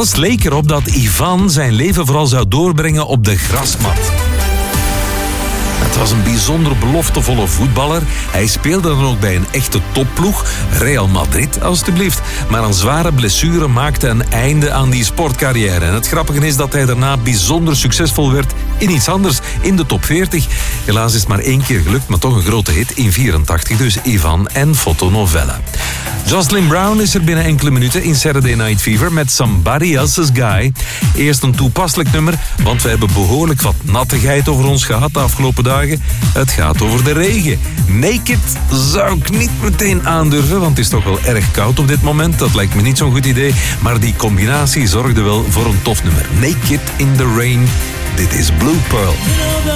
Alles leek erop dat Ivan zijn leven vooral zou doorbrengen op de grasmat. Het was een bijzonder beloftevolle voetballer. Hij speelde dan ook bij een echte topploeg, Real Madrid alstublieft. Maar een zware blessure maakte een einde aan die sportcarrière. En het grappige is dat hij daarna bijzonder succesvol werd in iets anders, in de top 40. Helaas is het maar 1 keer gelukt, maar toch een grote hit in 84. Dus Ivan en Fotonovella. Jocelyn Brown is er binnen enkele minuten in Saturday Night Fever met Somebody Else's Guy. Eerst een toepasselijk nummer, want we hebben behoorlijk wat nattigheid over ons gehad de afgelopen dagen. Het gaat over de regen. Naked zou ik niet meteen aandurven, want het is toch wel erg koud op dit moment. Dat lijkt me niet zo'n goed idee, maar die combinatie zorgde wel voor een tof nummer. Naked in the Rain. Dit is Blue Pearl.